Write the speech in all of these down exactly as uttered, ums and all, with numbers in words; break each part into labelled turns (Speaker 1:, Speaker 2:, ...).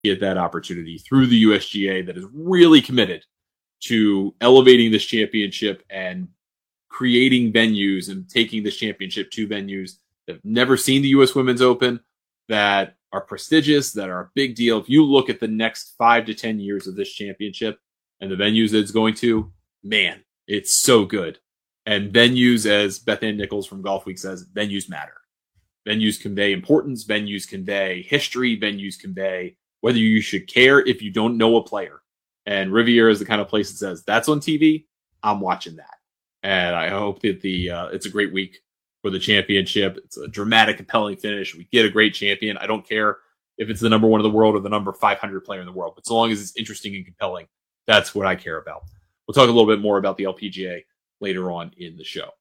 Speaker 1: get that opportunity through the U S G A that is really committed to elevating this championship and creating venues and taking this championship to venues that have never seen the U S Women's Open, that are prestigious, that are a big deal. If you look at the next five to ten years of this championship and the venues that it's going to, man, it's so good. And venues, as Beth Ann Nichols from Golf Week says, venues matter. Venues convey importance. Venues convey history. Venues convey whether you should care if you don't know a player. And Riviera is the kind of place that says, that's on T V, I'm watching that. And I hope that the uh, it's a great week for the championship. It's a dramatic, compelling finish. We get a great champion. I don't care if it's the number one in the world or the number five hundred player in the world, but so long as it's interesting and compelling, that's what I care about. We'll talk a little bit more about the L P G A later on in the show.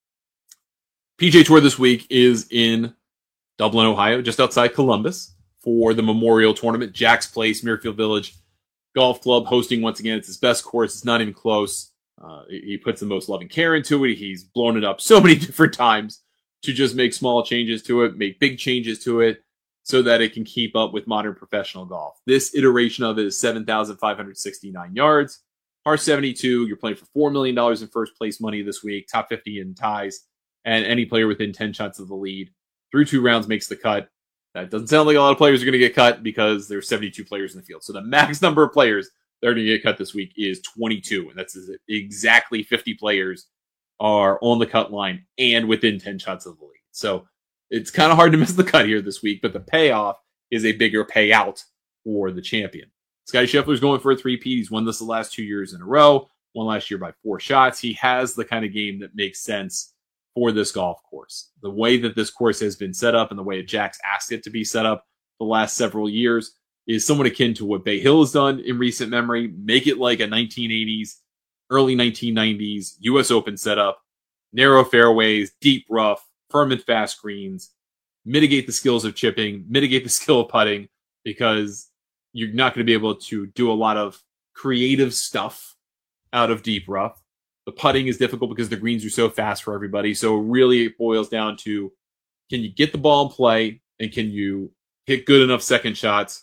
Speaker 1: P G A Tour this week is in Dublin, Ohio, just outside Columbus for the Memorial Tournament. Jack's Place, Muirfield Village Golf Club hosting once again. It's his best course. It's not even close. Uh, he puts the most loving care into it. He's blown it up so many different times to just make small changes to it, make big changes to it so that it can keep up with modern professional golf. This iteration of it is seven thousand five hundred sixty-nine yards, par seventy-two. You're playing for four million dollars in first place money this week, top fifty in ties, and any player within ten shots of the lead through two rounds makes the cut. That doesn't sound like a lot of players are going to get cut because there's seventy-two players in the field. So the max number of players that are going to get cut this week is twenty-two. And that's exactly fifty players are on the cut line and within ten shots of the lead. So it's kind of hard to miss the cut here this week, but the payoff is a bigger payout for the champion. Scottie Scheffler's going for a three-peat. He's won this the last two years in a row, won last year by four shots. He has the kind of game that makes sense for this golf course. The way that this course has been set up and the way Jack's asked it to be set up the last several years is somewhat akin to what Bay Hill has done in recent memory. Make it like a nineteen eighties, early nineteen nineties U S Open setup, narrow fairways, deep rough, firm and fast greens, mitigate the skills of chipping, mitigate the skill of putting, because you're not going to be able to do a lot of creative stuff out of deep rough. The putting is difficult because the greens are so fast for everybody. So really it boils down to, can you get the ball in play and can you hit good enough second shots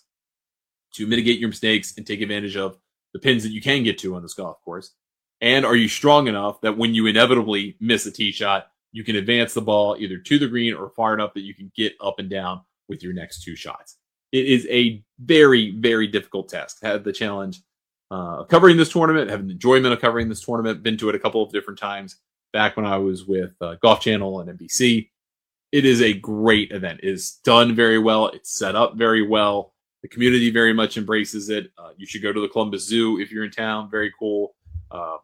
Speaker 1: to mitigate your mistakes and take advantage of the pins that you can get to on this golf course? And are you strong enough that when you inevitably miss a tee shot, you can advance the ball either to the green or far enough that you can get up and down with your next two shots? It is a very, very difficult test. Had the challenge uh, covering this tournament, have an enjoyment of covering this tournament, been to it a couple of different times back when I was with uh, Golf Channel and N B C. It is a great event. It is done very well. It's set up very well. The community very much embraces it. Uh, you should go to the Columbus Zoo if you're in town. Very cool. Uh,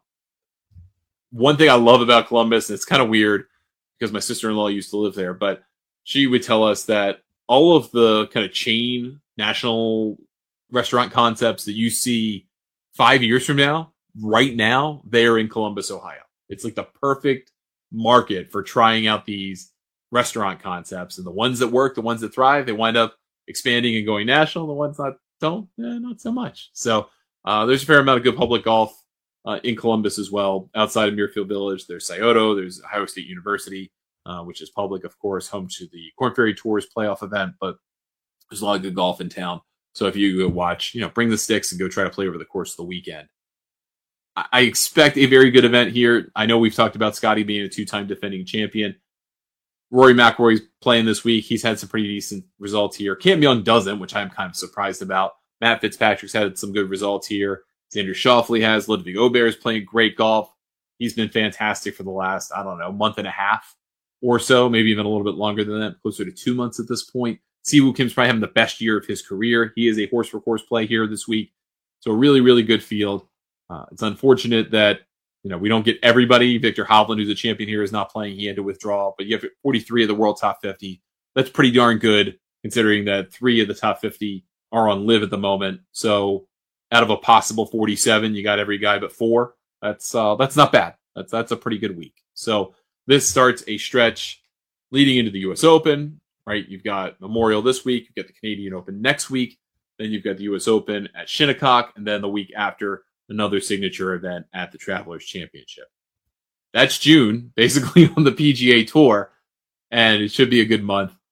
Speaker 1: one thing I love about Columbus, and it's kind of weird because my sister-in-law used to live there, but she would tell us that all of the kind of chain national restaurant concepts that you see five years from now, right now, they're in Columbus, Ohio. It's like the perfect market for trying out these restaurant concepts. And the ones that work, the ones that thrive, they wind up expanding and going national. The ones that don't, eh, not so much. So uh, there's a fair amount of good public golf uh, in Columbus as well. Outside of Muirfield Village, there's Scioto, there's Ohio State University, uh, which is public, of course, home to the Korn Ferry Tours playoff event. But there's a lot of good golf in town. So if you go watch, you know, bring the sticks and go try to play over the course of the weekend. I, I expect a very good event here. I know we've talked about Scotty being a two-time defending champion. Rory McIlroy's playing this week. He's had some pretty decent results here. Cam Young doesn't, which I'm kind of surprised about. Matt Fitzpatrick's had some good results here. Xander Schauffele has. Ludwig Aubert is playing great golf. He's been fantastic for the last, I don't know, month and a half or so, maybe even a little bit longer than that, closer to two months at this point. Siwoo Kim's probably having the best year of his career. He is a horse-for-course play here this week. So a really, really good field. Uh, it's unfortunate that, you know, we don't get everybody. Victor Hovland, who's a champion here, is not playing. He had to withdraw. But you have forty-three of the world top fifty. That's pretty darn good, considering that three of the top fifty are on live at the moment. So out of a possible forty-seven, you got every guy but four. That's uh, that's not bad. That's that's a pretty good week. So this starts a stretch leading into the U S Open. Right, you've got Memorial this week, you've got the Canadian Open next week, then you've got the U S Open at Shinnecock, and then the week after, another signature event at the Travelers Championship. That's June, basically on the P G A Tour, and it should be a good month.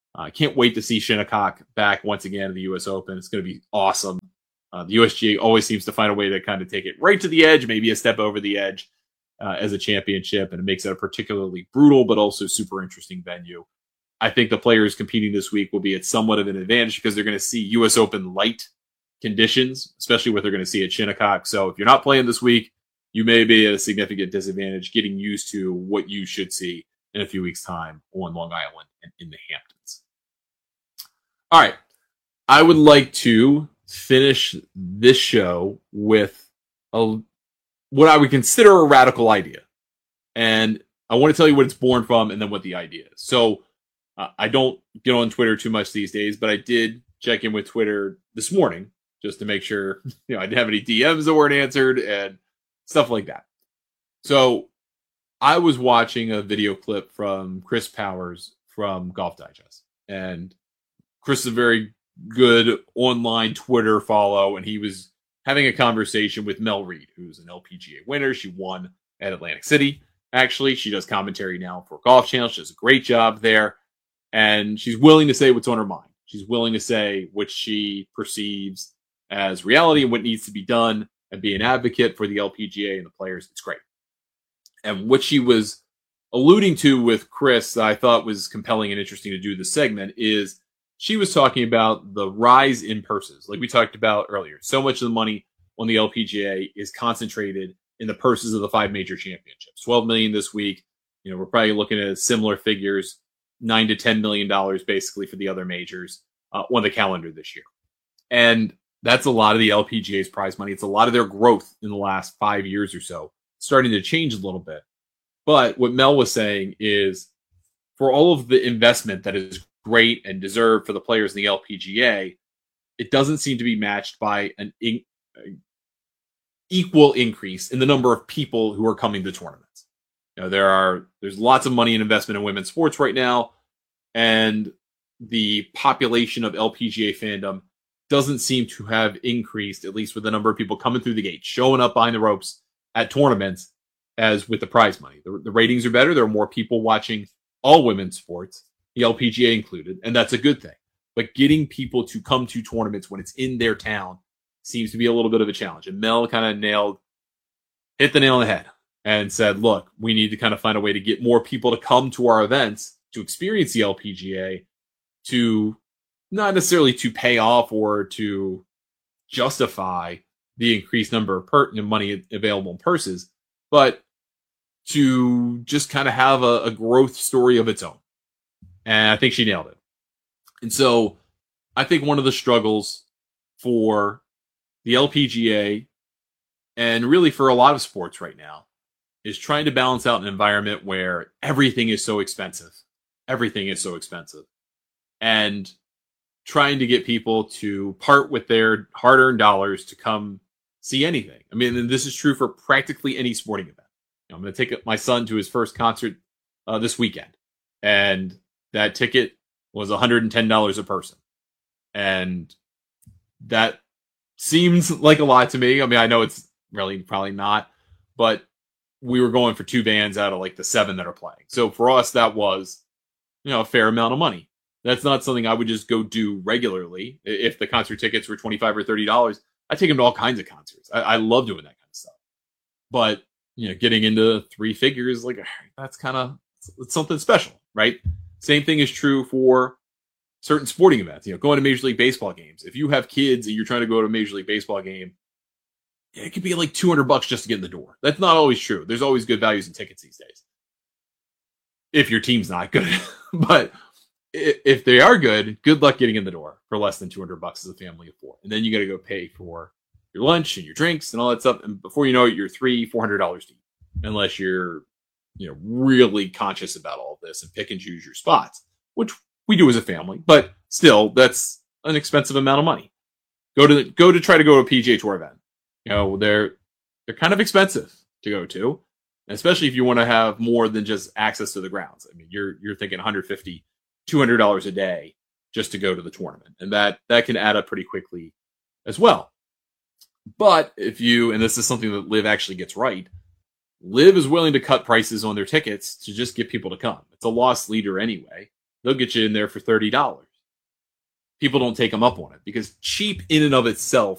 Speaker 1: I uh, can't wait to see Shinnecock back once again at the U S Open. It's going to be awesome. Uh, the U S G A always seems to find a way to kind of take it right to the edge, maybe a step over the edge uh, as a championship, and it makes it a particularly brutal but also super interesting venue. I think the players competing this week will be at somewhat of an advantage because they're going to see U S Open light conditions, especially what they're going to see at Shinnecock. So if you're not playing this week, you may be at a significant disadvantage getting used to what you should see in a few weeks' time on Long Island and in the Hamptons. All right. I would like to finish this show with a, what I would consider a radical idea. And I want to tell you what it's born from and then what the idea is. So uh, I don't get on Twitter too much these days, but I did check in with Twitter this morning just to make sure, you know, I didn't have any D Ms that weren't answered and stuff like that. So I was watching a video clip from Chris Powers from Golf Digest. And Chris is a very good online Twitter follow, and he was having a conversation with Mel Reid, who's an L P G A winner. She won at Atlantic City. Actually, she does commentary now for Golf Channel. She does a great job there, and she's willing to say what's on her mind. She's willing to say what she perceives as reality and what needs to be done and be an advocate for the L P G A and the players. It's great. And what she was alluding to with Chris, that I thought was compelling and interesting to do this segment, is she was talking about the rise in purses. Like we talked about earlier, so much of the money on the L P G A is concentrated in the purses of the five major championships. twelve million dollars this week. You know, we're probably looking at similar figures, nine to ten million dollars basically for the other majors uh, on the calendar this year. And that's a lot of the L P G A's prize money. It's a lot of their growth in the last five years or so, starting to change a little bit. But what Mel was saying is, for all of the investment that is great and deserved for the players in the L P G A, it doesn't seem to be matched by an in, uh, equal increase in the number of people who are coming to tournaments. You know, there are there's lots of money and investment in women's sports right now, and the population of L P G A fandom doesn't seem to have increased, at least with the number of people coming through the gate, showing up behind the ropes at tournaments, as with the prize money. The, the ratings are better. There are more people watching all women's sports, the L P G A included, and that's a good thing. But getting people to come to tournaments when it's in their town seems to be a little bit of a challenge. And Mel kind of nailed, hit the nail on the head and said, look, we need to kind of find a way to get more people to come to our events to experience the L P G A, to not necessarily to pay off or to justify the increased number of per- money available in purses, but to just kind of have a, a growth story of its own. And I think she nailed it. And so I think one of the struggles for the L P G A, and really for a lot of sports right now, is trying to balance out an environment where everything is so expensive. Everything is so expensive. And trying to get people to part with their hard-earned dollars to come see anything. I mean, and this is true for practically any sporting event. You know, I'm going to take my son to his first concert uh, this weekend, and that ticket was one hundred ten dollars a person. And that seems like a lot to me. I mean, I know it's really probably not, but we were going for two bands out of like the seven that are playing. So for us, that was, you know, a fair amount of money. That's not something I would just go do regularly. If the concert tickets were twenty-five or thirty dollars, I take them to all kinds of concerts. I, I love doing that kind of stuff. But, you know, getting into three figures, like, that's kind of, it's something special, right? Same thing is true for certain sporting events. You know, going to Major League Baseball games. If you have kids and you're trying to go to a Major League Baseball game, it could be like two hundred bucks just to get in the door. That's not always true. There's always good values in tickets these days, if your team's not good. But if they are good, good luck getting in the door for less than two hundred bucks as a family of four. And then you got to go pay for your lunch and your drinks and all that stuff. And before you know it, you're three, four hundred dollars deep, unless you're, you know, really conscious about all this and pick and choose your spots, which we do as a family. But still, that's an expensive amount of money. Go to go to try to go to a P G A Tour event. You know, they're they're kind of expensive to go to, especially if you want to have more than just access to the grounds. I mean, you're you're thinking one hundred fifty dollars, two hundred dollars a day just to go to the tournament, and that that can add up pretty quickly as well. But if you, and this is something that Liv actually gets right, Liv is willing to cut prices on their tickets to just get people to come. It's a loss leader anyway. they'll get you in there for thirty dollars. People don't take them up on it because cheap in and of itself